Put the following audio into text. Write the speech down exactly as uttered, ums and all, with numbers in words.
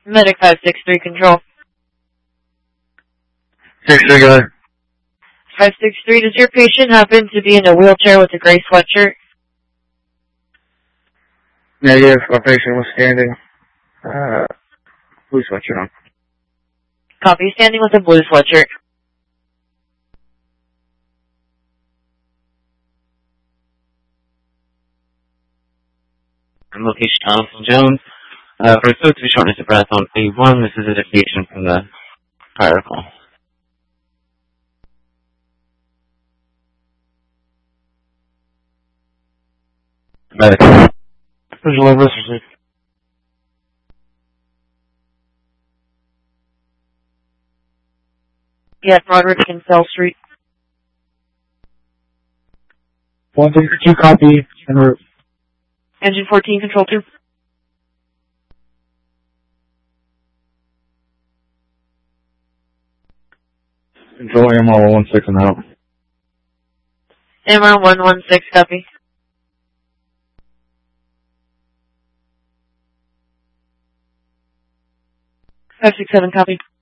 Medic five six three, control. six three, go ahead. five six three, does your patient happen to be in a wheelchair with a gray sweatshirt? Negative, our patient was standing. Uh, blue sweatshirt on. Copy, standing with a blue sweatshirt. Location Jonathan Jones. Uh, for folks with shortness of breath on phase one, this is a deviation from the prior call. Medic. Visual service received. Yeah, Broderick and Fell Street. one six two, copy, en route. Engine fourteen, control two. Control M R one six and out. M R one one six, copy. five six seven, copy.